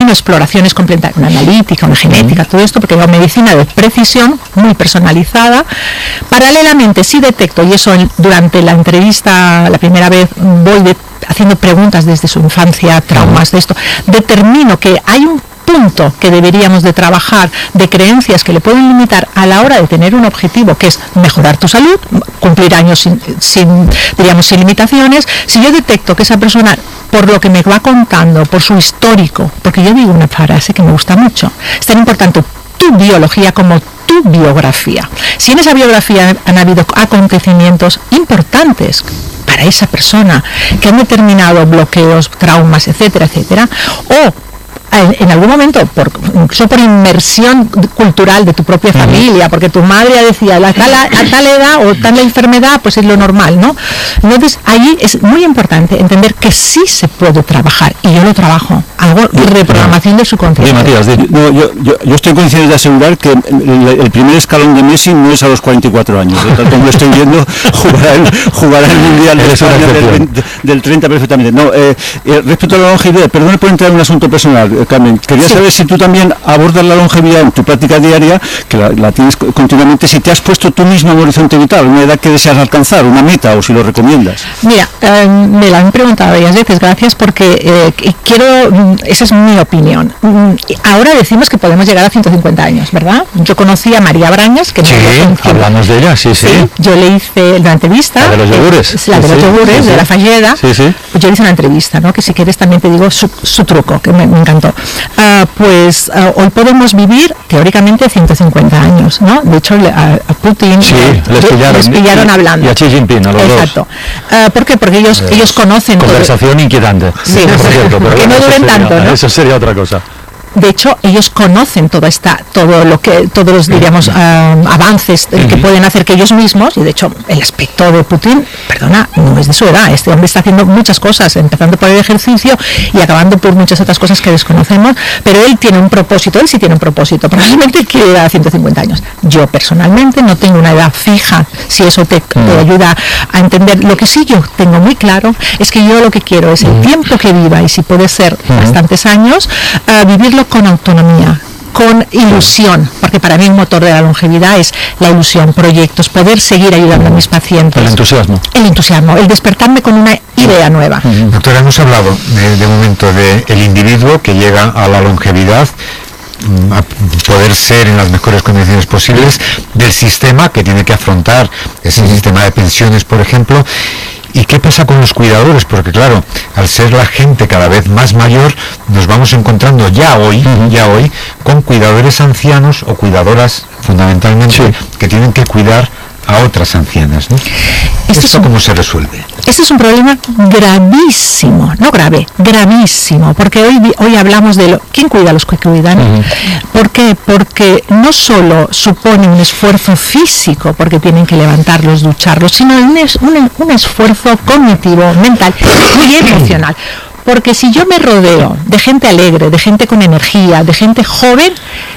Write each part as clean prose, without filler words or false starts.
una exploraciones complementarias, una analítica, una genética, todo esto, porque hago medicina de precisión, muy personalizada. Paralelamente, sí detecto, y eso durante la entrevista, la primera vez, voy haciendo preguntas desde su infancia, traumas de esto, determino que hay un punto que deberíamos de trabajar de creencias que le pueden limitar a la hora de tener un objetivo, que es mejorar tu salud, cumplir años sin limitaciones. Si yo detecto que esa persona, por lo que me va contando, por su histórico, porque yo digo una frase que me gusta mucho, es tan importante tu biología como tu biografía. Si en esa biografía han habido acontecimientos importantes para esa persona, que han determinado bloqueos, traumas, etcétera, etcétera, o en algún momento, incluso por inmersión cultural de tu propia familia, porque tu madre decía, a tal edad o tal enfermedad, pues es lo normal, ¿no? Entonces, ahí es muy importante entender que sí se puede trabajar, y yo lo trabajo, hago reprogramación de su conciencia. Matías, yo estoy consciente de asegurar que el primer escalón de Messi no es a los 44 años, tal como lo estoy viendo, jugará el Mundial de España del 30 perfectamente. No, respecto a la longevidad, perdone por entrar en un asunto personal, Carmen, quería saber si tú también abordas la longevidad en tu práctica diaria, que la tienes continuamente, si te has puesto tú mismo un horizonte vital, una edad que deseas alcanzar, una meta, o si lo recomiendas. Mira, me la han preguntado varias veces, gracias, porque esa es mi opinión. Ahora decimos que podemos llegar a 150 años, ¿verdad? Yo conocí a María Brañas, que hablamos de ella, sí. Yo le hice la entrevista. La de los yogures. La de los yogures, de la Falleda. Pues yo le hice una entrevista, ¿no? Que si quieres también te digo su truco, que me encantó. Hoy podemos vivir teóricamente 150 años, ¿no? De hecho, a Putin les pillaron hablando. Y a Xi Jinping, a los Exacto. ¿Por qué? Porque ellos conocen... Conversación inquietante. Sí, por cierto, pero que no duren tanto, ¿no? Eso sería otra cosa. De hecho, ellos conocen todos los, diríamos, avances que pueden hacer que ellos mismos, y de hecho el aspecto de Putin, perdona, no es de su edad. Este hombre está haciendo muchas cosas, empezando por el ejercicio y acabando por muchas otras cosas que desconocemos, pero él tiene un propósito, probablemente quiere llegar a 150 años. Yo personalmente no tengo una edad fija, si eso te ayuda a entender. Lo que sí yo tengo muy claro es que yo lo que quiero es el tiempo que viva, y si puede ser bastantes años, vivirlo con autonomía, con ilusión, porque para mí un motor de la longevidad es la ilusión, proyectos, poder seguir ayudando a mis pacientes. El entusiasmo, el despertarme con una idea nueva. Doctora, hemos hablado de momento del individuo que llega a la longevidad, a poder ser en las mejores condiciones posibles, del sistema que tiene que afrontar ese sistema de pensiones, por ejemplo. ¿Y qué pasa con los cuidadores? Porque claro, al ser la gente cada vez más mayor, nos vamos encontrando ya hoy con cuidadores ancianos o cuidadoras fundamentalmente que tienen que cuidar a otras ancianas, ¿no? ¿Esto cómo se resuelve? Este es un problema gravísimo, no grave, gravísimo, porque hoy hablamos de quién cuida a los que cuidan. ¿Por qué? Porque no solo supone un esfuerzo físico, porque tienen que levantarlos, ducharlos, sino un esfuerzo cognitivo, mental y emocional. Porque si yo me rodeo de gente alegre, de gente con energía, de gente joven,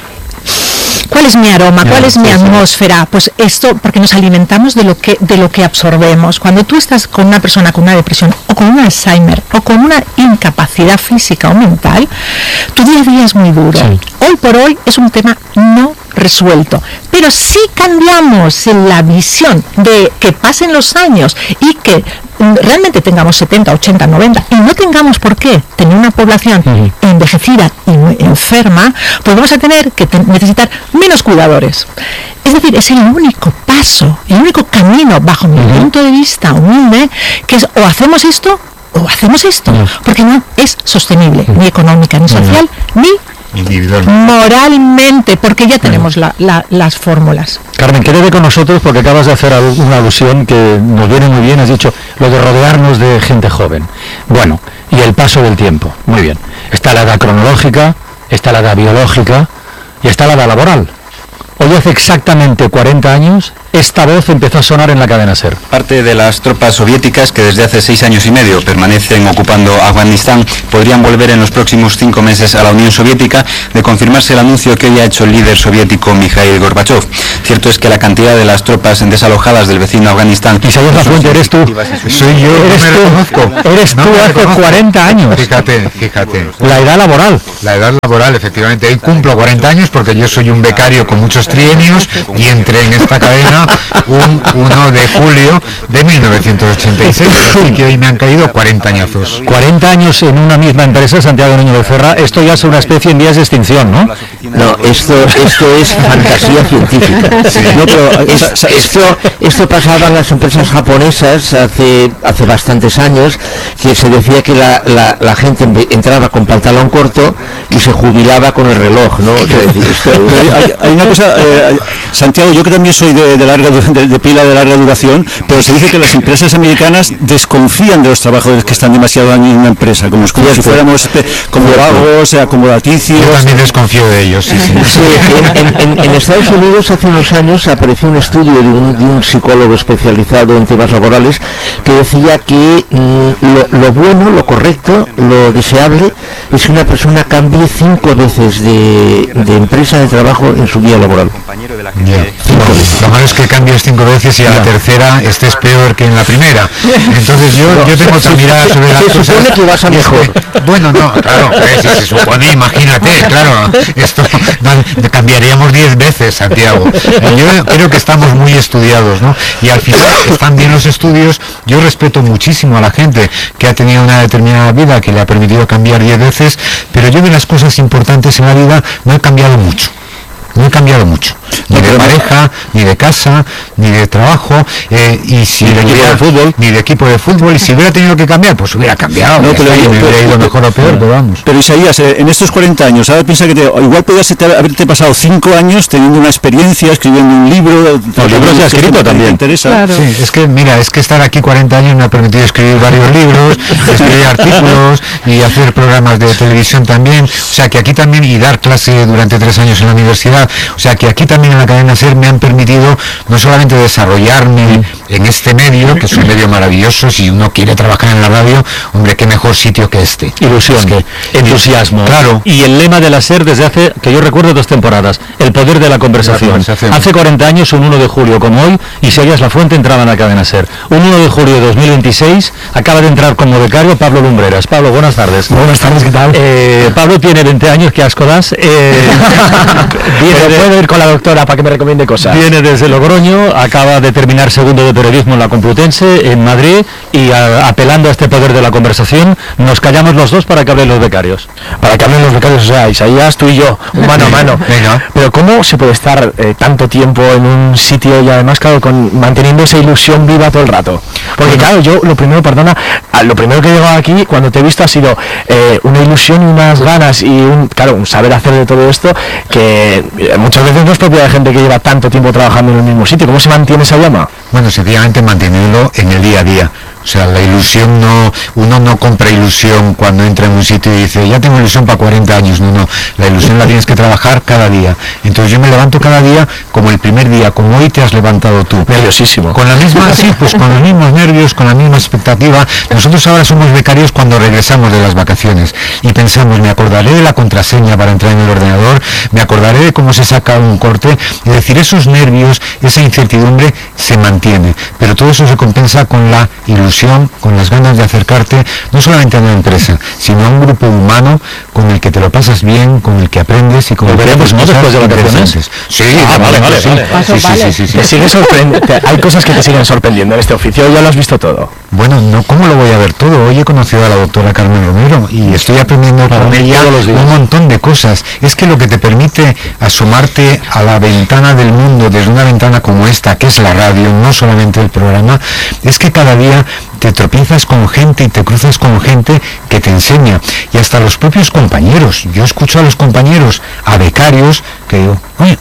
¿cuál es mi aroma? ¿Cuál es mi atmósfera? Pues esto, porque nos alimentamos de lo que absorbemos. Cuando tú estás con una persona con una depresión, o con un Alzheimer, o con una incapacidad física o mental, tu día a día es muy duro. Hoy por hoy es un tema no resuelto. Pero si cambiamos la visión de que pasen los años y que realmente tengamos 70, 80, 90 y no tengamos por qué tener una población envejecida y enferma, pues vamos a tener que necesitar menos cuidadores. Es decir, es el único paso, el único camino, bajo mi punto de vista humilde, que es o hacemos esto o hacemos esto, porque no es sostenible, ni económica, ni social, ni moralmente, porque ya tenemos las fórmulas. Carmen, quédate con nosotros porque acabas de hacer una alusión que nos viene muy bien. Has dicho lo de rodearnos de gente joven. Bueno, y el paso del tiempo. Muy bien. Está la edad cronológica, está la edad biológica y está la edad laboral. Hoy hace exactamente 40 años esta voz empezó a sonar en la cadena SER. Parte de las tropas soviéticas que desde hace 6 años y medio permanecen ocupando Afganistán podrían volver en los próximos 5 meses a la Unión Soviética, de confirmarse el anuncio que hoy ha hecho el líder soviético Mikhail Gorbachev. Cierto es que la cantidad de las tropas desalojadas del vecino Afganistán... Isaías Lafuente, eres tú. Soy yo, eres tú hace 40 años. Fíjate. La edad laboral. La edad laboral, efectivamente. Hoy cumplo 40 años porque yo soy un becario con muchos trienios y entré en esta cadena un 1 de julio de 1986, así que hoy me han caído 40 añazos. 40 años en una misma empresa, Santiago Niño Becerra, esto ya es una especie en vías de extinción, ¿no? No, esto es fantasía científica. Sí. No, pero esto pasaba en las empresas japonesas hace bastantes años, que se decía que la gente entraba con pantalón corto y se jubilaba con el reloj, ¿no? Es decir, hay una cosa, Santiago, yo que también soy de pila de larga duración, pero se dice que las empresas americanas desconfían de los trabajadores que están demasiado años en una empresa, como si fuéramos como vagos, acomodaticios. Yo también desconfío de ellos, sí. Sí, en Estados Unidos hace unos años apareció un estudio de un psicólogo especializado en temas laborales que decía que lo bueno, lo correcto, lo deseable es que una persona cambie 5 veces de empresa de trabajo en su vida laboral. Lo malo es que cambies 5 veces y a la tercera estés peor que en la primera. Entonces yo tengo otra mirada sobre las cosas. Se supone que vas a mejor. Bueno, no, claro, si se supone, imagínate, claro, esto cambiaríamos 10 veces, Santiago. Yo creo que estamos muy estudiados, ¿no? Y al final están bien los estudios. Yo respeto muchísimo a la gente que ha tenido una determinada vida que le ha permitido cambiar 10 veces, pero yo de las cosas importantes en la vida no he cambiado mucho. Ni de pareja, ni de casa, ni de trabajo, y si ni de equipo de fútbol, ni de equipo de fútbol, y si hubiera tenido que cambiar, pues hubiera cambiado. No, pero me hubiera ido mejor o peor, pero vamos. Pero Isaías, en estos 40 años, ahora piensa que igual podías haberte pasado 5 años teniendo una experiencia, escribiendo un libro. Los libros ya escrito también. Interesa. Claro. Sí, es que estar aquí 40 años me ha permitido escribir varios libros, escribir artículos y hacer programas de televisión también. O sea que aquí también, y dar clase durante 3 años en la universidad. O sea que aquí también en la cadena SER me han permitido no solamente desarrollarme en este medio, que es un medio maravilloso. Si uno quiere trabajar en la radio, hombre, qué mejor sitio que este. Ilusión, entusiasmo. Claro. Y el lema de la SER desde hace, que yo recuerdo, 2 temporadas, el poder de la conversación. Hace 40 años, un 1 de julio como hoy, Isaías Lafuente entraba en la cadena SER. Un 1 de julio de 2026 acaba de entrar como becario Pablo Lumbreras. Pablo, buenas tardes. Buenas tardes, ¿qué tal? Pablo tiene 20 años, qué asco das. Puedo ir con la doctora para que me recomiende cosas. Viene desde Logroño, acaba de terminar segundo de periodismo en la Complutense, en Madrid, y apelando a este poder de la conversación, nos callamos los dos para que hablen los becarios. Para que hablen los becarios, o sea, Isaías, tú y yo, mano a mano. Venga. Pero ¿cómo se puede estar tanto tiempo en un sitio y además, claro, manteniendo esa ilusión viva todo el rato? Porque claro, yo lo primero que he llegado aquí, cuando te he visto, ha sido una ilusión y unas ganas y un saber hacer de todo esto que muchas veces no es propia de gente que lleva tanto tiempo trabajando en el mismo sitio. ¿Cómo se mantiene esa llama? Bueno, sencillamente manteniendo en el día a día. O sea, la ilusión uno no compra ilusión cuando entra en un sitio y dice, ya tengo ilusión para 40 años. No, la ilusión la tienes que trabajar cada día. Entonces yo me levanto cada día como el primer día, como hoy te has levantado tú. Nerviosísimo. Con la misma, sí, pues con los mismos nervios, con la misma expectativa. Nosotros ahora somos becarios cuando regresamos de las vacaciones y pensamos, me acordaré de la contraseña para entrar en el ordenador, me acordaré de cómo se saca un corte, es decir, esos nervios, esa incertidumbre se mantiene, pero todo eso se compensa con la ilusión, con las ganas de acercarte no solamente a una empresa, sino a un grupo humano con el que te lo pasas bien, con el que aprendes y con el que veremos, ¿no? Después de vacaciones. Sí, vale. Sí. Te sigue hay cosas que te siguen sorprendiendo en este oficio, ya lo has visto todo. Bueno, no, ¿cómo lo voy a ver todo? Hoy he conocido a la doctora Carmen Romero y estoy aprendiendo con ella un montón de cosas. Es que lo que te permite asomarte a la ventana del mundo desde una ventana como esta, que es la radio, no solamente el programa, es que cada día te tropiezas con gente y te cruzas con gente que te enseña, y hasta los propios compañeros. Yo escucho a los compañeros, a becarios, que digo, bueno,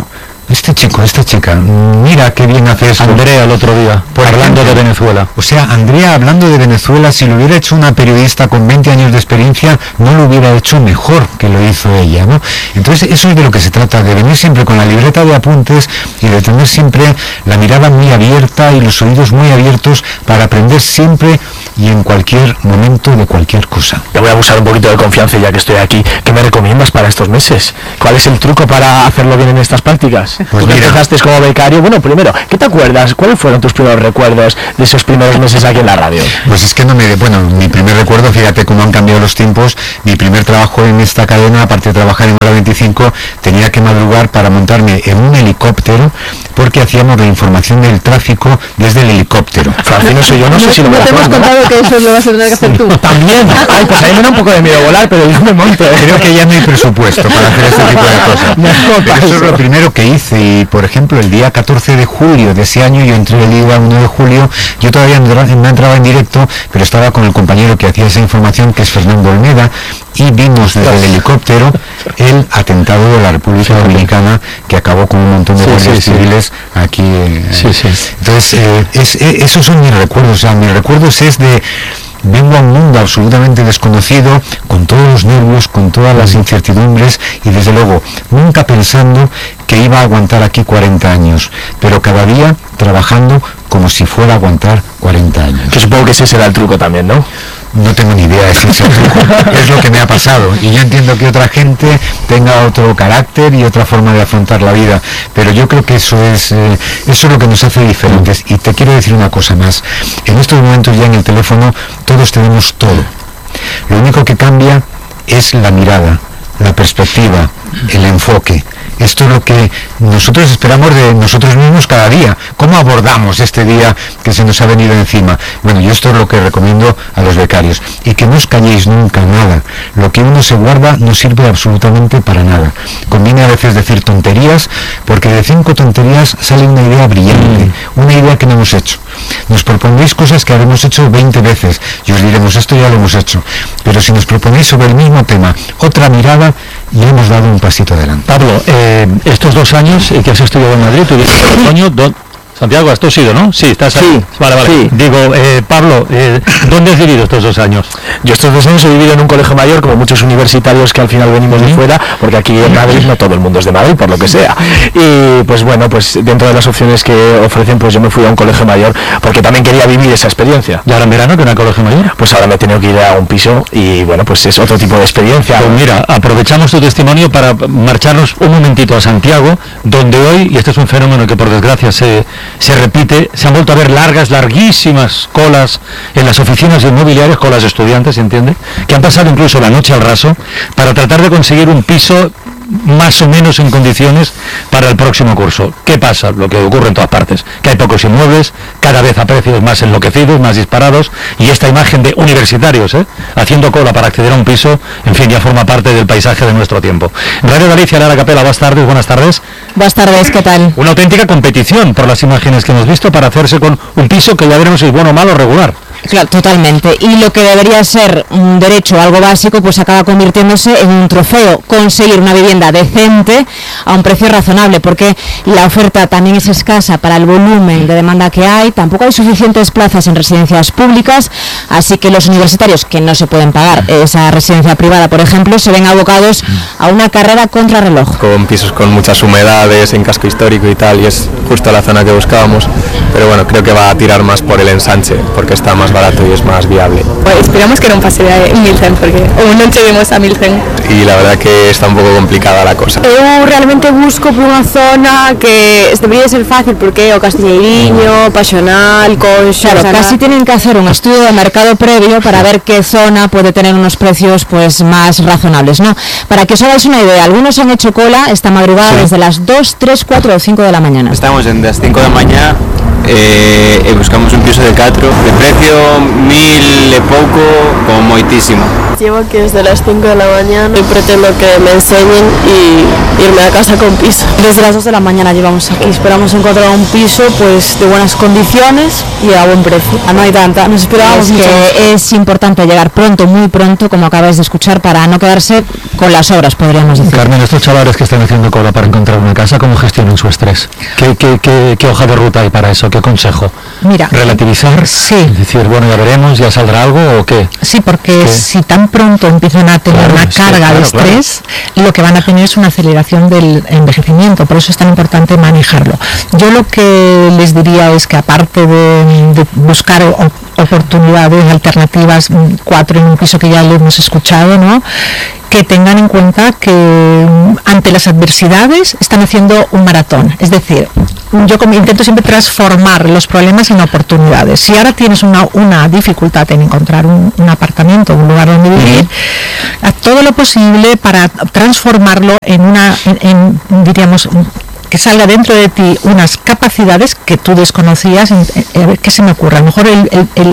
este chico, esta chica, mira qué bien hace eso. Andrea el otro día, hablando de Venezuela. O sea, Andrea hablando de Venezuela, si lo hubiera hecho una periodista con 20 años de experiencia, no lo hubiera hecho mejor que lo hizo ella, ¿no? Entonces, eso es de lo que se trata, de venir siempre con la libreta de apuntes y de tener siempre la mirada muy abierta y los oídos muy abiertos para aprender siempre y en cualquier momento de cualquier cosa. Te voy a abusar un poquito de confianza ya que estoy aquí. ¿Qué me recomiendas para estos meses? ¿Cuál es el truco para hacerlo bien en estas prácticas? Pues Tú empezaste como becario. Bueno, primero, ¿qué te acuerdas? ¿Cuáles fueron tus primeros recuerdos de esos primeros meses aquí en la radio? Pues es que mi primer recuerdo, fíjate cómo han cambiado los tiempos. Mi primer trabajo en esta cadena, aparte de trabajar en Hora 25, tenía que madrugar para montarme en un helicóptero porque hacíamos la información del tráfico desde el helicóptero. Francino, soy yo, no sé si lo voy a hacer. Te hemos contado que eso lo vas a tener que hacer tú. También. Ay, pues a mí me da un poco de miedo volar, pero yo me monto. Creo que ya no hay presupuesto para hacer este tipo de cosas. Pero eso es lo primero que hice. Y, por ejemplo, el día 14 de julio de ese año, yo entré el día 1 de julio, yo todavía no entraba en directo, pero estaba con el compañero que hacía esa información, que es Fernando Olmeda, y vimos desde el helicóptero el atentado de la República Dominicana que acabó con un montón de guardias civiles aquí. Entonces, esos son mis recuerdos. O sea, mis recuerdos es de... Vengo a un mundo absolutamente desconocido, con todos los nervios, con todas las incertidumbres y desde luego nunca pensando que iba a aguantar aquí 40 años, pero cada día trabajando como si fuera a aguantar 40 años. Que supongo que ese será el truco también, ¿no? No tengo ni idea de si es el truco. Es lo que me ha pasado y yo entiendo que otra gente tenga otro carácter y otra forma de afrontar la vida, pero yo creo que eso es lo que nos hace diferentes. Y te quiero decir una cosa más: en estos momentos ya en el teléfono todos tenemos todo, lo único que cambia es la mirada, la perspectiva, el enfoque. Esto es lo que nosotros esperamos de nosotros mismos cada día. ¿Cómo abordamos este día que se nos ha venido encima? Bueno, yo esto es lo que recomiendo a los becarios. Y que no os calléis nunca nada. Lo que uno se guarda no sirve absolutamente para nada. Conviene a veces decir tonterías, porque de 5 tonterías sale una idea brillante, una idea que no hemos hecho. Nos proponéis cosas que habremos hecho 20 veces y os diremos, esto ya lo hemos hecho. Pero si nos proponéis sobre el mismo tema otra mirada, ya hemos dado un pasito adelante. Pablo, estos 2 años que has estudiado en Madrid, tu otoño, Santiago, has tosido, ¿no? Sí, estás ahí. Sí, vale. Sí. Digo, Pablo, ¿dónde has vivido estos 2 años? Yo estos 2 años he vivido en un colegio mayor, como muchos universitarios que al final venimos de fuera, porque aquí en Madrid no todo el mundo es de Madrid, por lo que sea. Y pues bueno, pues dentro de las opciones que ofrecen, pues yo me fui a un colegio mayor, porque también quería vivir esa experiencia. ¿Y ahora en verano que era colegio mayor? Pues ahora me he tenido que ir a un piso y bueno, pues es otro tipo de experiencia. Pues mira, aprovechamos tu testimonio para marcharnos un momentito a Santiago, donde hoy, y este es un fenómeno que por desgracia se repite, se han vuelto a ver larguísimas colas en las oficinas inmobiliarias, colas de estudiantes, ¿se entiende? Que han pasado incluso la noche al raso para tratar de conseguir un piso más o menos en condiciones para el próximo curso. ¿Qué pasa? Lo que ocurre en todas partes, que hay pocos inmuebles, cada vez a precios más enloquecidos, más disparados, y esta imagen de universitarios haciendo cola para acceder a un piso, en fin, ya forma parte del paisaje de nuestro tiempo. Radio Galicia, Lara Capela, buenas tardes. Buenas tardes, ¿qué tal? Una auténtica competición por las imágenes que hemos visto para hacerse con un piso que ya veremos si es bueno, malo o regular. Claro, totalmente. Y lo que debería ser un derecho, algo básico, pues acaba convirtiéndose en un trofeo. Conseguir una vivienda decente a un precio razonable, porque la oferta también es escasa para el volumen de demanda que hay. Tampoco hay suficientes plazas en residencias públicas, así que los universitarios que no se pueden pagar esa residencia privada, por ejemplo, se ven abocados a una carrera contrarreloj. Con pisos con muchas humedades, en casco histórico y tal, y es justo la zona que buscábamos. Pero bueno, creo que va a tirar más por el ensanche, porque está más barato y es más viable. Pues esperamos que no pase en 1100, porque aún no lleguemos a 1100. Y la verdad que está un poco complicada la cosa. Eu realmente busco por unha zona que debería ser fácil, porque o Castelleiriño, Pasional, Conxa... Claro, casi tienen que hacer un estudio de mercado previo para ver qué zona puede tener unos precios pues más razonables, ¿no? Para que os hagáis una idea, algunos han hecho cola esta madrugada desde las 2, 3, 4 o 5 de la mañana. Estamos en las 5 de mañana e buscamos un piso de 4 de precio 1000 e pouco, como moitísimo. Llevo aquí desde las 5 de la mañana y pretendo que me enseñen y irme a casa con piso. Desde las 2 de la mañana llevamos aquí. Esperamos encontrar un piso pues de buenas condiciones y a buen precio. No hay tanta, nos esperábamos mucho. Es importante llegar pronto, muy pronto, como acabáis de escuchar, para no quedarse con las obras, podríamos decir. Carmen, estos chavales que están haciendo cola para encontrar una casa, ¿cómo gestionan su estrés? ¿Qué hoja de ruta hay para eso? ¿Qué consejo? Mira, ¿relativizar? Sí. Decir, bueno, ya veremos, ya saldrá algo o qué. Sí, porque si tan pronto empiezan a tener una carga de estrés, lo que van a tener es una aceleración del envejecimiento. Por eso es tan importante manejarlo. Yo lo que les diría es que aparte de buscar oportunidades alternativas, 4 en un piso que ya lo hemos escuchado, ¿no?, que tengan en cuenta que ante las adversidades están haciendo un maratón. Es decir, yo intento siempre transformar los problemas en oportunidades. Si ahora tienes una dificultad en encontrar un apartamento, un lugar donde vivir, haz todo lo posible para transformarlo en diríamos, que salga dentro de ti unas capacidades que tú desconocías. A ver qué se me ocurre, a lo mejor el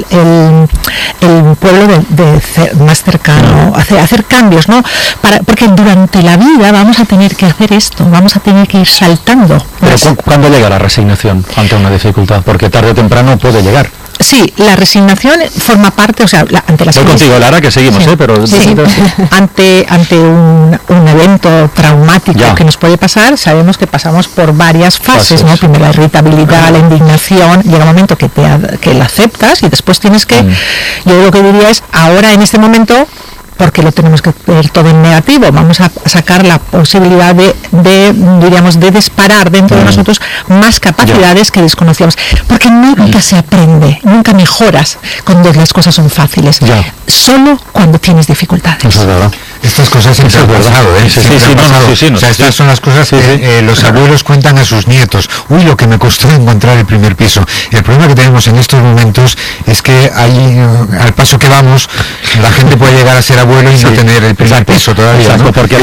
pueblo más cercano, hacer cambios, ¿no? Porque durante la vida vamos a tener que hacer esto, vamos a tener que ir saltando. Pero ¿cuándo llega la resignación ante una dificultad? Porque tarde o temprano puede llegar. Sí, la resignación forma parte, o sea, ante las... Voy contigo, Lara, que seguimos, sí. Pero... Sí. Ante un evento traumático que nos puede pasar, sabemos que pasamos por varias fases, ¿no? Primero la irritabilidad, la indignación, llega un momento que la aceptas y después tienes que... Yo lo que diría es, ahora en este momento, porque lo tenemos que ver todo en negativo, vamos a sacar la posibilidad de disparar dentro de nosotros más capacidades que desconocíamos, porque nunca se aprende, nunca mejoras cuando las cosas son fáciles, solo cuando tienes dificultades. Eso es verdad. Estas cosas siempre han pasado, ¿eh? O sea, estas son las cosas que los abuelos cuentan a sus nietos. Uy, lo que me costó encontrar el primer piso. Y el problema que tenemos en estos momentos es que al paso que vamos, la gente puede llegar a ser abuelo y no tener el primer piso todavía, ¿no? Porque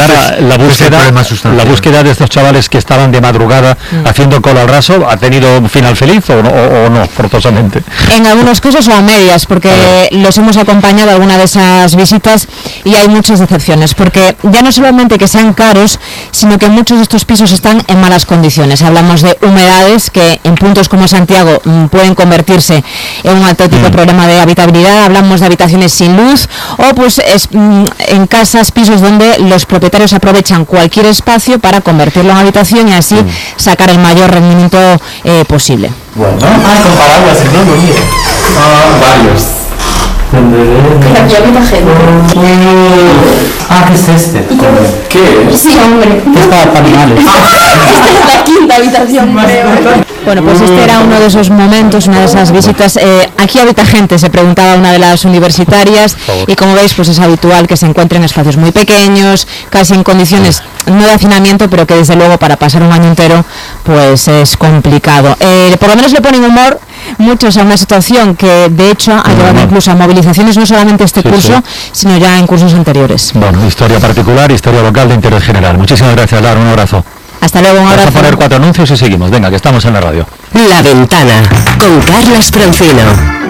la búsqueda de estos chavales que estaban de madrugada haciendo cola al raso, ¿ha tenido un final feliz o no, forzosamente? En algunos casos o a medias, porque los hemos acompañado a alguna de esas visitas y hay muchas decepciones, porque ya no solamente que sean caros, sino que muchos de estos pisos están en malas condiciones. Hablamos de humedades que en puntos como Santiago pueden convertirse en un auténtico problema de habitabilidad. Hablamos de habitaciones sin luz o pues en casas, pisos donde los propietarios aprovechan cualquier espacio para convertirlo en habitación y así sacar el mayor rendimiento posible. Bueno, con paraguas, varios. Aquí habita gente. ¿Qué es este? ¿Qué es? Sí, hombre. Es para animales. Esta es la quinta habitación, creo. Bueno, pues este era uno de esos momentos, una de esas visitas. Aquí habita gente, se preguntaba una de las universitarias, y como veis, pues es habitual que se encuentren espacios muy pequeños, casi en condiciones no de hacinamiento, pero que desde luego para pasar un año entero, pues es complicado. Por lo menos le ponen humor muchos a una situación que de hecho ha llevado incluso a movilizaciones, no solamente este curso, sino ya en cursos anteriores. Bueno, historia particular, historia local de interés general. Muchísimas gracias, Lara, un abrazo. Hasta luego, un abrazo. Vamos a poner 4 anuncios y seguimos. Venga, que estamos en la radio. La Ventana, con Carlos Francino.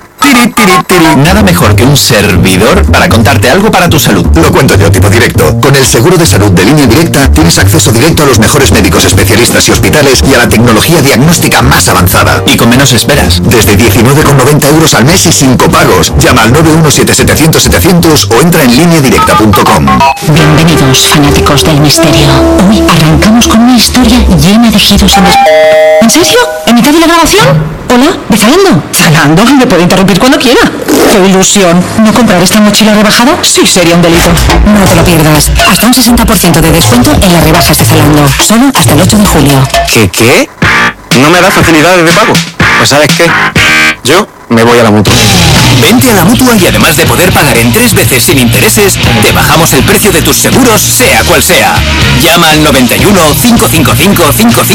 Nada mejor que un servidor para contarte algo para tu salud. Lo cuento yo, tipo directo. Con el seguro de salud de Línea Directa tienes acceso directo a los mejores médicos especialistas y hospitales y a la tecnología diagnóstica más avanzada. Y con menos esperas. Desde 19,90 euros al mes y sin copagos. Llama al 917-700-700 o entra en lineadirecta.com. Bienvenidos, fanáticos del misterio. Hoy arrancamos con una historia llena de giros ¿En serio? ¿En mitad de la grabación? Hola, ¿de Zalando? Zalando, me puede interrumpir cuando quiera. ¡Qué ilusión! ¿No comprar esta mochila rebajada? Sí, sería un delito. No te lo pierdas. Hasta un 60% de descuento en las rebajas de Zalando. Solo hasta el 8 de julio. ¿Qué? ¿No me da facilidades de pago? Pues ¿sabes qué? Yo me voy a la Mutua. Vente a la Mutua y además de poder pagar en 3 veces sin intereses, te bajamos el precio de tus seguros, sea cual sea. Llama al 91 555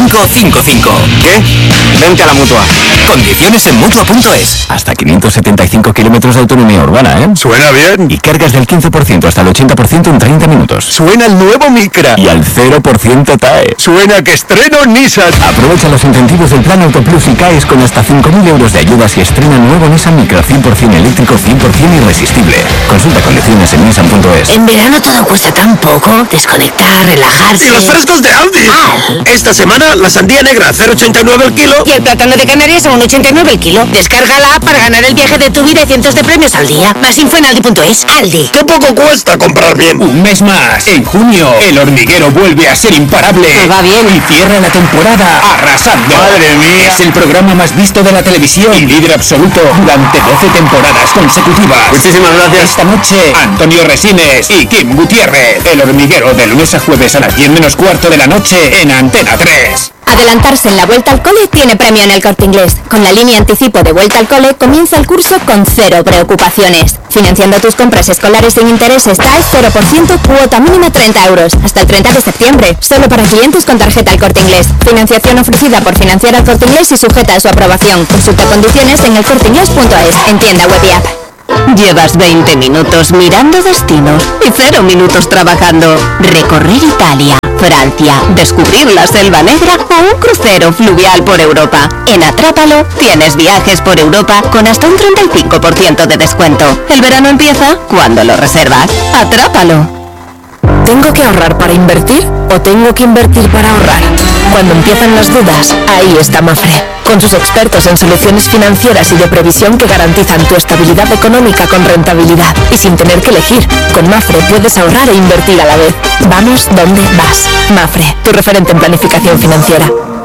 5555. ¿Qué? Vente a la Mutua. Condiciones en Mutua.es. Hasta 575 kilómetros de autonomía urbana, ¿eh? Suena bien. Y cargas del 15% hasta el 80% en 30 minutos. Suena el nuevo Micra. Y al 0% TAE. Suena que estreno Nissan. Aprovecha los incentivos del Plan Auto Plus y caes con hasta 5.000 euros de ayudas y estrena nuevo Nissan Micra 100% eléctrico, 100% irresistible. Consulta condiciones en Nissan.es. En verano todo cuesta tan poco. Desconectar, relajarse. ¡Y los frescos de Aldi! Esta semana la sandía negra 0,89 el kilo. Y el plátano de Canarias a 1,89 el kilo. Descarga la app para ganar el viaje de tu vida y cientos de premios al día. Más info en Aldi.es. Aldi. ¡Qué poco cuesta comprar bien! Un mes más. En junio, El Hormiguero vuelve a ser imparable. Pues va bien. Y cierra la temporada arrasando. ¡Madre mía! Es el programa más visto de la televisión y líder absoluto durante 12 temporadas consecutivas. Muchísimas gracias. Esta noche, Antonio Resines y Kim Gutiérrez. El Hormiguero, de lunes a jueves a las 10 menos cuarto de la noche en Antena 3. Adelantarse en la Vuelta al Cole tiene premio en El Corte Inglés. Con la línea anticipo de Vuelta al Cole comienza el curso con 0 preocupaciones. Financiando tus compras escolares sin intereses TAE 0%, cuota mínima 30 euros. Hasta el 30 de septiembre. Solo para clientes con tarjeta El Corte Inglés. Financiación ofrecida por Financiera El Corte Inglés y sujeta a su aprobación. Consulta condiciones en elcorteinglés.es. En tienda web y app. Llevas 20 minutos mirando destinos y 0 minutos trabajando. Recorrer Italia, Francia, descubrir la Selva Negra o un crucero fluvial por Europa. En Atrápalo tienes viajes por Europa con hasta un 35% de descuento. El verano empieza cuando lo reservas. Atrápalo. ¿Tengo que ahorrar para invertir o tengo que invertir para ahorrar? Cuando empiezan las dudas, ahí está Mafre, con sus expertos en soluciones financieras y de previsión que garantizan tu estabilidad económica con rentabilidad y sin tener que elegir. Con Mafre puedes ahorrar e invertir a la vez. Vamos donde vas. Mafre, tu referente en planificación financiera.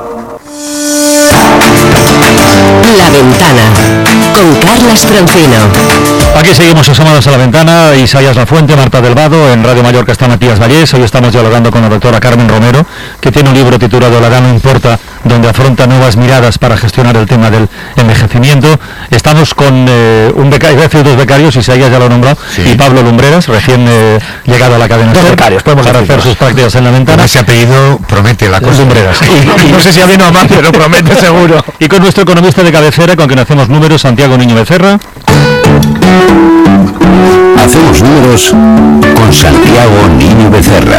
La Ventana, con Carlas Francino. Aquí seguimos asomados a la ventana. Isaías Lafuente, Marta Delvado, en Radio Mallorca está Matías Vallés. Hoy estamos dialogando con la doctora Carmen Romero, que tiene un libro titulado La edad no importa, donde afronta nuevas miradas para gestionar el tema del envejecimiento. Estamos con un becario, dos becarios, Isaías ya lo nombró, sí, y Pablo Lumbreras, recién llegado a la cadena. Dos becarios, podemos hacer sus prácticas en la ventana. Ese apellido promete la cosa. Lumbreras. Y no sé si ha venido a más, pero promete seguro. Y con nuestro economista de cabecera, con quien hacemos números, Santiago Niño Becerra. Hacemos números con Santiago Niño Becerra.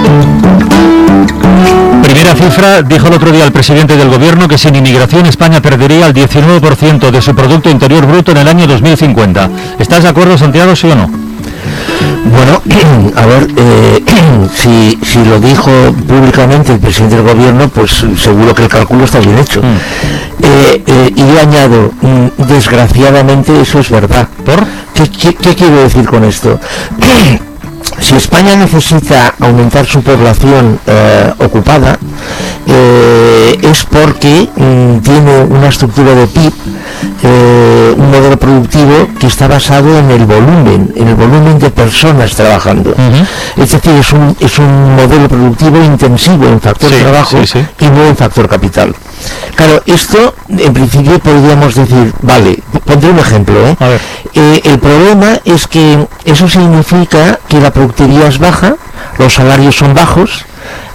Primera cifra, dijo el otro día el presidente del gobierno que sin inmigración España perdería el 19% de su Producto Interior Bruto en el año 2050. ¿Estás de acuerdo, Santiago, sí o no? Bueno, a ver, si lo dijo públicamente el presidente del gobierno, pues seguro que el cálculo está bien hecho. Y yo añado, desgraciadamente eso es verdad. ¿Por? ¿Qué quiero decir con esto? Si España necesita aumentar su población ocupada, es porque tiene una estructura de PIB, un modelo productivo que está basado en el volumen de personas trabajando. Es decir, es un modelo productivo intensivo en factor trabajo y no en factor capital. Claro, esto en principio podríamos decir, vale, pondré un ejemplo. El problema es que eso significa que la productividad es baja, los salarios son bajos,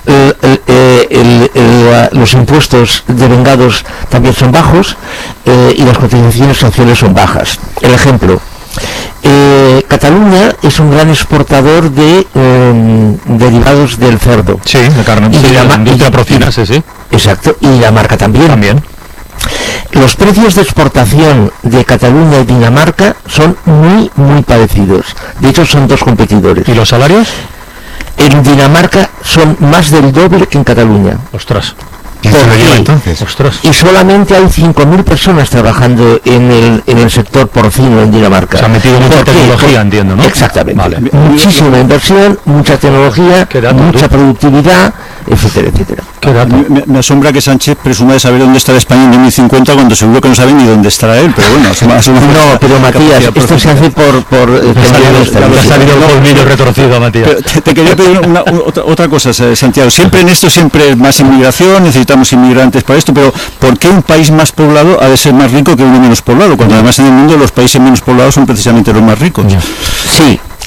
los impuestos devengados también son bajos y las cotizaciones sociales son bajas. El ejemplo, Cataluña es un gran exportador de derivados del cerdo. Sí, de carne. Y la industria porcina, sí. Exacto, y Dinamarca también. Los precios de exportación de Cataluña y Dinamarca son muy, muy parecidos. De hecho, son dos competidores. ¿Y los salarios? En Dinamarca son más del doble que en Cataluña. Ostras. ¿Quién se lo lleva entonces? Ostras. Y solamente hay 5.000 personas trabajando en el sector porcino en Dinamarca. Se ha metido mucha tecnología, entiendo, ¿no? Exactamente. Vale. Muchísima inversión, mucha tecnología, mucha productividad, etcétera, etcétera. Me asombra que Sánchez presuma de saber dónde estará España en 2050 cuando seguro que no sabe ni dónde estará él, pero bueno, no, pero Matías, esto se hace por ha salido el colmillo retorcido, Matías. Te quería pedir otra cosa, Santiago. Siempre en esto, siempre más inmigración, necesitamos inmigrantes para esto, pero ¿por qué un país más poblado ha de ser más rico que uno menos poblado? Cuando además en el mundo los países menos poblados son precisamente los más ricos. Sí,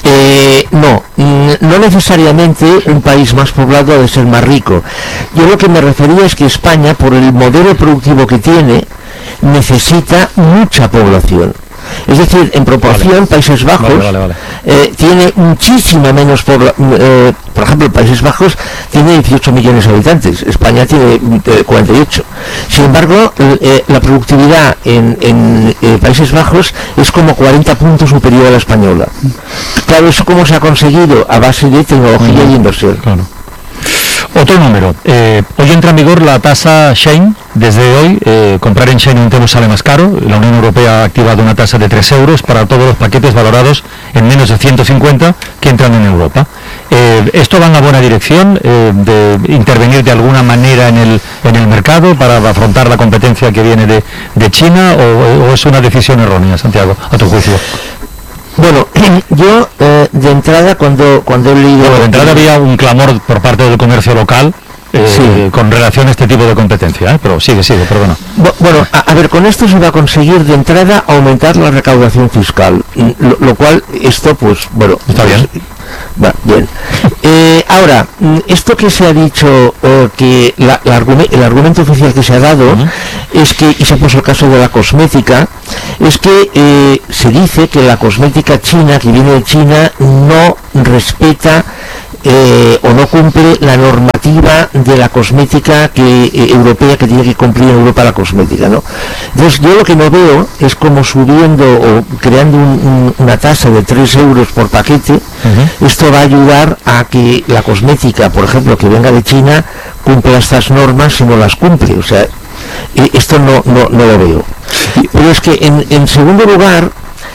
No necesariamente un país más poblado ha de ser más rico. Yo lo que me refería es que España, por el modelo productivo que tiene, necesita mucha población. Es decir, en proporción, Países Bajos tiene muchísima menos población. Por ejemplo, Países Bajos tiene 18 millones de habitantes, España tiene 48. Sin embargo, la productividad en Países Bajos es como 40 puntos superior a la española. Claro, ¿eso cómo se ha conseguido? A base de tecnología y inversión. Claro. Otro número, hoy entra en vigor la tasa Shein. Desde hoy, comprar en Shein un Temu sale más caro. La Unión Europea ha activado una tasa de 3 euros para todos los paquetes valorados en menos de 150 que entran en Europa. ¿Esto va en la buena dirección de intervenir de alguna manera en el mercado para afrontar la competencia que viene de China o es una decisión errónea, Santiago, a tu juicio? Bueno, yo de entrada cuando he leído... Bueno, de entrada había un clamor por parte del comercio local con relación a este tipo de competencia, pero sigue, perdona. Bueno, a ver, con esto se va a conseguir de entrada aumentar la recaudación fiscal, lo cual esto pues, bueno... Está bien. Va, bien. Ahora, esto que se ha dicho, que el argumento oficial que se ha dado es que, y se puso el caso de la cosmética, es que se dice que la cosmética china, que viene de China, no respeta o no cumple la normativa de la cosmética europea que tiene que cumplir en Europa la cosmética, ¿no? Entonces yo lo que no veo es como subiendo o creando una tasa de 3 euros por paquete, esto va a ayudar a que la cosmética, por ejemplo, que venga de China, cumpla estas normas si no las cumple, o sea, esto no lo veo. Pero es que en segundo lugar,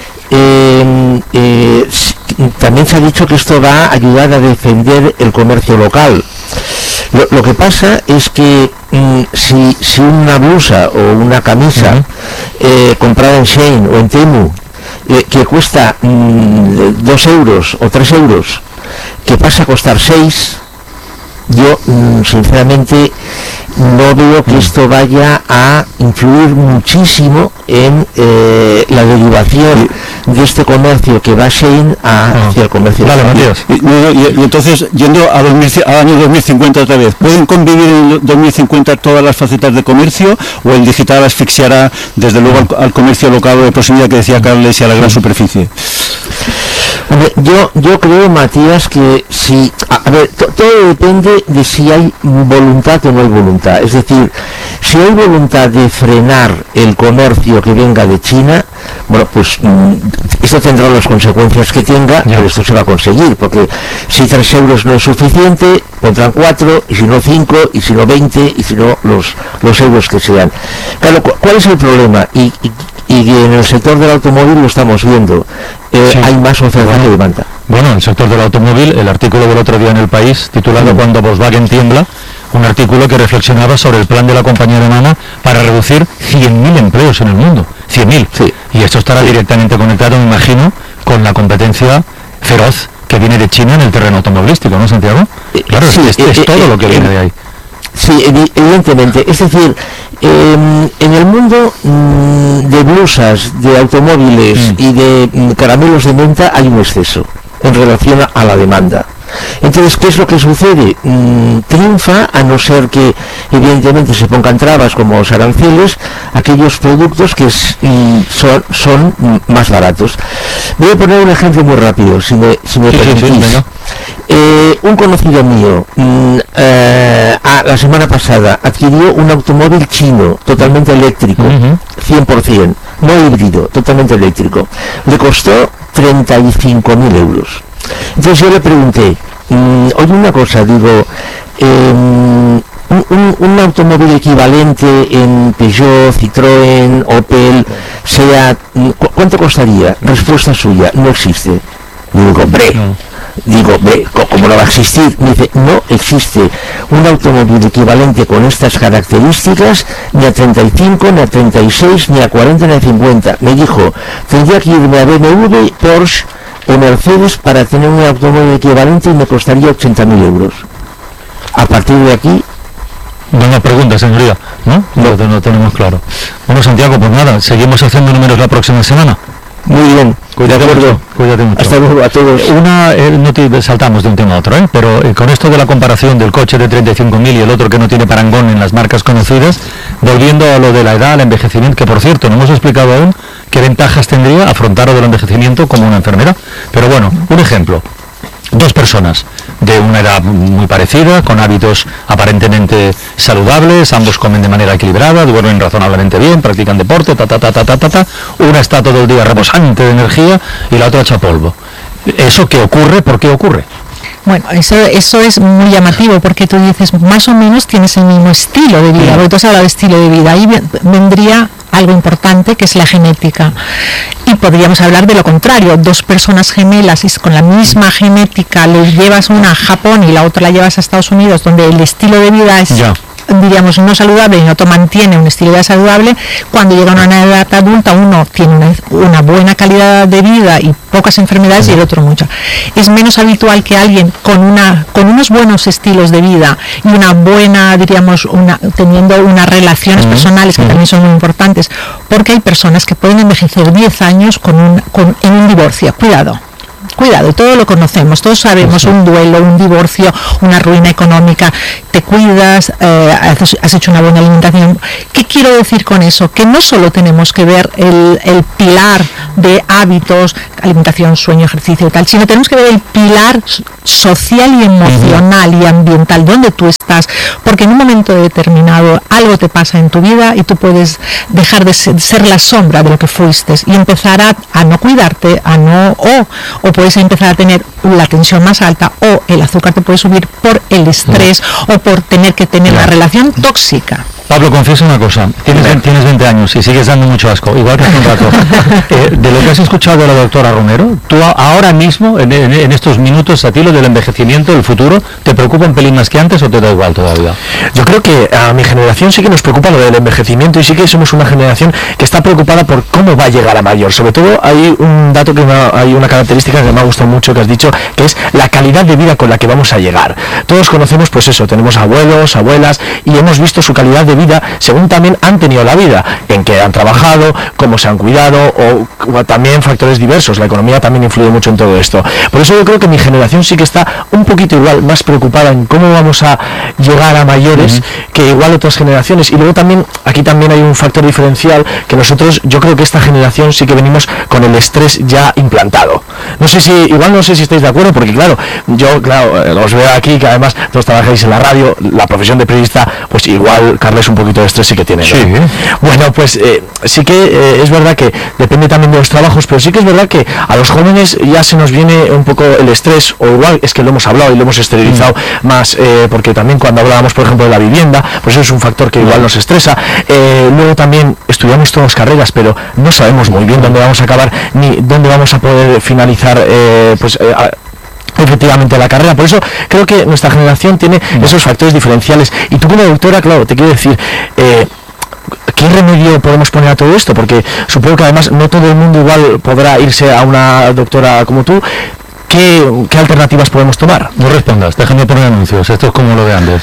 también se ha dicho que esto va a ayudar a defender el comercio local. Lo que pasa es que si una blusa o una camisa comprada en Shein o en Temu que cuesta 2 euros o 3 euros, que pasa a costar 6, yo sinceramente no veo que esto vaya a influir muchísimo en la derivación de este comercio que va Shein hacia el comercio. Vale, Matías. Y entonces, yendo al año 2050 otra vez, ¿pueden convivir en el 2050 todas las facetas de comercio o el digital asfixiará desde luego al comercio local o de proximidad que decía Carles y a la gran superficie? Hombre, yo creo, Matías, que si... A ver, todo depende de si hay voluntad o no hay voluntad. Es decir, si hay voluntad de frenar el comercio que venga de China, bueno, pues esto tendrá las consecuencias que tenga, pero esto se va a conseguir, porque si 3 euros no es suficiente, pondrán 4, y si no 5, y si no 20, y si no los euros que sean. Claro, ¿cuál es el problema? Y en el sector del automóvil lo estamos viendo. Hay más oferta que demanda. Bueno, en el sector del automóvil, el artículo del otro día en El País, titulado Cuando Volkswagen tiembla, un artículo que reflexionaba sobre el plan de la compañía alemana para reducir 100.000 empleos en el mundo. 100.000. Sí. Y esto estará directamente conectado, me imagino, con la competencia feroz que viene de China en el terreno automovilístico, ¿no, Santiago? Claro, sí, es todo lo que viene de ahí. Sí, evidentemente. Es decir, en el mundo de blusas, de automóviles y de caramelos de menta hay un exceso en relación a la demanda. Entonces, ¿qué es lo que sucede? Triunfa, a no ser que evidentemente se pongan trabas como los aranceles, aquellos productos que son más baratos. Voy a poner un ejemplo muy rápido, si me permitís. Un conocido mío la semana pasada adquirió un automóvil chino totalmente eléctrico, 100%, no híbrido, totalmente eléctrico. Le costó 35.000 euros. Entonces yo le pregunté, oye, una cosa, digo, un automóvil equivalente en Peugeot, Citroën, Opel, SEAT, ¿cuánto costaría? Respuesta suya, no existe. Digo, ¿cómo no va a existir? Me dice, no existe un automóvil equivalente con estas características ni a 35, ni a 36, ni a 40, ni a 50. Me dijo, tendría que irme a BMW, Porsche o Mercedes para tener un automóvil equivalente y me costaría 80.000 euros. A partir de aquí... Buena pregunta, señoría, ¿no? No tenemos claro. Bueno, Santiago, pues nada, seguimos haciendo números la próxima semana. Muy bien. Cuídate mucho. Hasta luego a todos. No te saltamos de un tema a otro, pero con esto de la comparación del coche de 35.000 y el otro que no tiene parangón en las marcas conocidas, volviendo a lo de la edad, el envejecimiento, que por cierto no hemos explicado aún qué ventajas tendría afrontar lo del envejecimiento como una enfermedad. Pero bueno, un ejemplo. Dos personas de una edad muy parecida, con hábitos aparentemente saludables, ambos comen de manera equilibrada, duermen razonablemente bien, practican deporte, una está todo el día rebosante de energía y la otra echa polvo. ¿Eso qué ocurre? ¿Por qué ocurre? Bueno, eso es muy llamativo, porque tú dices, más o menos tienes el mismo estilo de vida, porque tú has hablado de estilo de vida, ahí vendría algo importante, que es la genética. Y podríamos hablar de lo contrario, dos personas gemelas y con la misma genética, les llevas una a Japón y la otra la llevas a Estados Unidos, donde el estilo de vida es, diríamos, no saludable y el otro mantiene un estilo de vida saludable. Cuando llega a una edad adulta, uno tiene una buena calidad de vida y pocas enfermedades y el otro muchas. Es menos habitual que alguien con unos buenos estilos de vida y una buena, diríamos, teniendo unas relaciones personales que también son muy importantes, porque hay personas que pueden envejecer 10 años en un divorcio. Cuidado, todo lo conocemos, todos sabemos, un duelo, un divorcio, una ruina económica, te cuidas, has hecho una buena alimentación. ¿Qué quiero decir con eso? Que no solo tenemos que ver el pilar de hábitos, alimentación, sueño, ejercicio y tal, sino tenemos que ver el pilar social y emocional y ambiental, donde tú estás, porque en un momento determinado algo te pasa en tu vida y tú puedes dejar de ser la sombra de lo que fuiste y empezar a no cuidarte, o puedes empezar a tener la tensión más alta, o el azúcar te puede subir por el estrés o por tener que tener una relación tóxica. Pablo, confiesa una cosa, tienes 20 años y sigues dando mucho asco, igual que hace un rato. De lo que has escuchado de la doctora Romero, tú ahora mismo, en estos minutos, a ti lo del envejecimiento, el futuro, ¿te preocupa un pelín más que antes o te da igual todavía? Yo creo que a mi generación sí que nos preocupa lo del envejecimiento y sí que somos una generación que está preocupada por cómo va a llegar a mayor. Sobre todo hay un dato hay una característica que me ha gustado mucho que has dicho, que es la calidad de vida con la que vamos a llegar. Todos conocemos, pues eso, tenemos abuelos, abuelas y hemos visto su calidad de vida según también han tenido la vida, en que han trabajado, cómo se han cuidado o también factores diversos. La economía también influye mucho en todo esto. Por eso yo creo que mi generación sí que está un poquito igual más preocupada en cómo vamos a llegar a mayores que igual otras generaciones. Y luego también aquí también hay un factor diferencial, que nosotros, yo creo que esta generación sí que venimos con el estrés ya implantado. No sé si estáis de acuerdo, porque claro, yo os veo aquí que además todos trabajáis en la radio, la profesión de periodista, pues igual Carles un poquito de estrés sí que tiene, ¿no? Sí. Bueno, pues sí que es verdad que depende también de los trabajos, pero sí que es verdad que a los jóvenes ya se nos viene un poco el estrés, o igual es que lo hemos hablado y lo hemos exteriorizado más, porque también cuando hablábamos, por ejemplo, de la vivienda, pues eso es un factor que igual nos estresa. Luego también estudiamos todas carreras, pero no sabemos muy bien dónde vamos a acabar ni dónde vamos a poder finalizar, efectivamente la carrera. Por eso creo que nuestra generación tiene esos factores diferenciales. Y tú como doctora, claro, te quiero decir, ¿qué remedio podemos poner a todo esto? Porque supongo que además no todo el mundo igual podrá irse a una doctora como tú. ¿Qué alternativas podemos tomar? No respondas, déjame poner anuncios, esto es como lo de antes.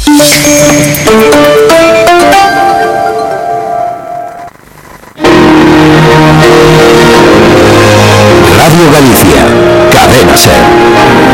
Radio Galicia, Cadena SER.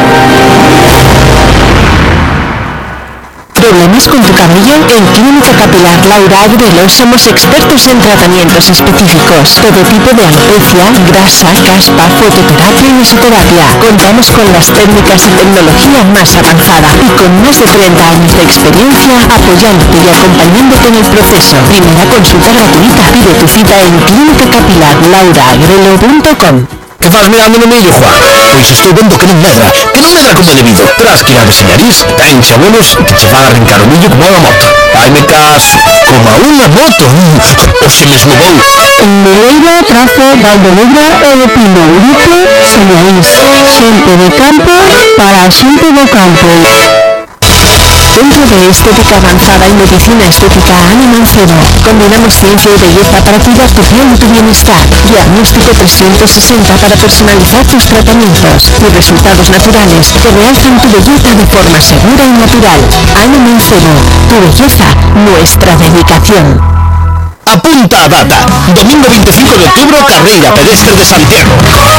¿Problemas con tu cabello? En Clínica Capilar Laura Agrelo somos expertos en tratamientos específicos. Todo tipo de alopecia, grasa, caspa, fototerapia y mesoterapia. Contamos con las técnicas y tecnología más avanzada y con más de 30 años de experiencia apoyándote y acompañándote en el proceso. Primera consulta gratuita. Pide tu cita en clínicacapilarlauraagrelo.com. Que vas mirando no millo, Juan? Pois estou vendo que non medra como debido. Terás que ir a deseñarís, encha menos, que te van a arrancar o millo como a moto. Ai, me caso, como a unha moto. O se mesmo vou. Moreira, Trazo, Valdenegra e de Pino, Grupo Señaís. Xente de campo para a xente do campo. Centro de Estética Avanzada y Medicina Estética Ana Mancebo. Combinamos ciencia y belleza para cuidar tu piel y tu bienestar. Diagnóstico 360 para personalizar tus tratamientos y resultados naturales que realzan tu belleza de forma segura y natural. Ana Mancebo, tu belleza, nuestra dedicación. Apunta a data. Domingo 25 de octubre, carrera pedestre de Santiago.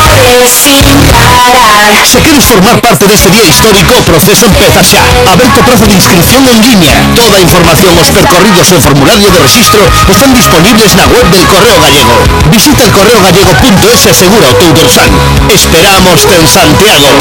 Se queres formar parte de este día histórico, o proceso empeza xa. Aberto prazo de inscripción en línea. Toda a información, os percorridos e o formulario de registro están disponibles na web del Correo Gallego. Visita el correogallego.es e asegura o teu dorsal. Esperámoste en Santiago.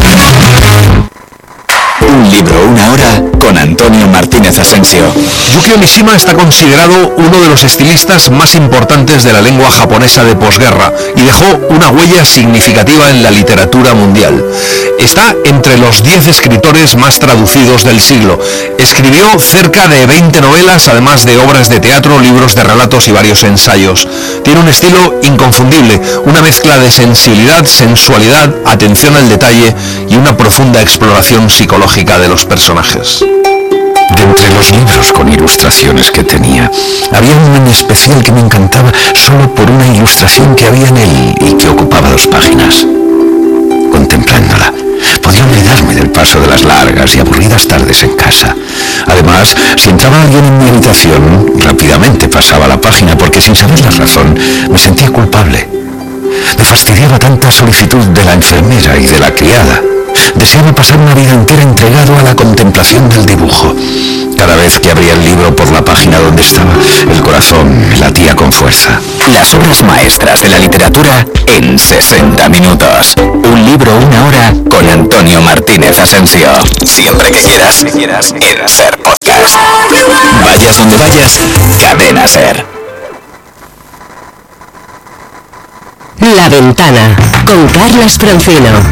Un libro, una hora, con Antonio Martínez Asensio. Yukio Mishima está considerado uno de los estilistas más importantes de la lengua japonesa de posguerra y dejó una huella significativa en la literatura mundial. Está entre los 10 escritores más traducidos del siglo. Escribió cerca de 20 novelas, además de obras de teatro, libros de relatos y varios ensayos. Tiene un estilo inconfundible, una mezcla de sensibilidad, sensualidad, atención al detalle y una profunda exploración psicológica de los personajes. De entre los libros con ilustraciones que tenía, había uno en especial que me encantaba solo por una ilustración que había en él y que ocupaba 2 páginas. Contemplándola, podía olvidarme del paso de las largas y aburridas tardes en casa. Además, si entraba alguien en mi habitación, rápidamente pasaba la página porque sin saber la razón me sentía culpable. Me fastidiaba tanta solicitud de la enfermera y de la criada. Deseaba pasar una vida entera entregado a la contemplación del dibujo. Cada vez que abría el libro por la página donde estaba, el corazón latía con fuerza. Las obras maestras de la literatura en 60 minutos. Un libro, una hora, con Antonio Martínez Asensio. Siempre que quieras, en Ser Podcast. Vayas donde vayas, Cadena Ser. La Ventana, con Carlas Francino.